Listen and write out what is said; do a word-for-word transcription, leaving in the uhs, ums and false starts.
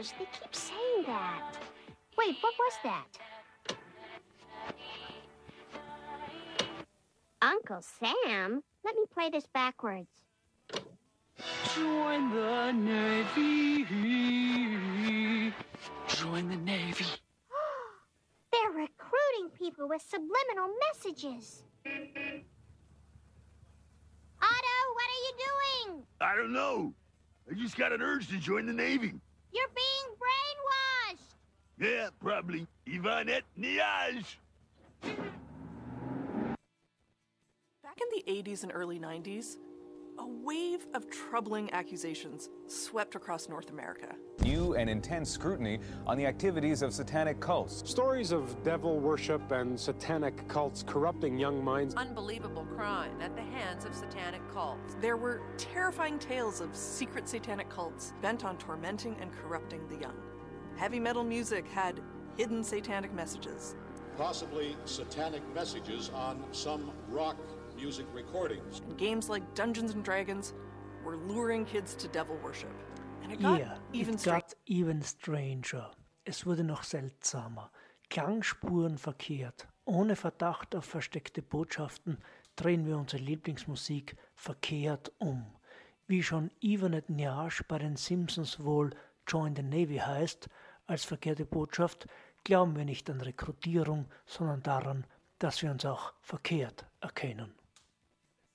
Gosh, they keep saying that. Wait, what was that? Uncle Sam? Let me play this backwards. Join the Navy. Join the Navy. They're recruiting people with subliminal messages. Otto, what are you doing? I don't know. I just got an urge to join the Navy. You're being brainwashed. Yeah, probably. Ivanette Niage. Back in the eighties and early nineties, a wave of troubling accusations swept across North America. New and intense scrutiny on the activities of satanic cults. Stories of devil worship and satanic cults corrupting young minds. Unbelievable crime at the hands of satanic cults. There were terrifying tales of secret satanic cults bent on tormenting and corrupting the young. Heavy metal music had hidden satanic messages. Possibly satanic messages on some rock music recordings. And games like Dungeons and Dragons were luring kids to devil worship. And it got yeah, even it got even stranger. Es wurde noch seltsamer. Klangspuren verkehrt. Ohne Verdacht auf versteckte Botschaften drehen wir unsere Lieblingsmusik verkehrt um. Wie schon Ivanette Niage bei den Simpsons wohl Join the Navy heißt, als verkehrte Botschaft, glauben wir nicht an Rekrutierung, sondern daran, dass wir uns auch verkehrt erkennen.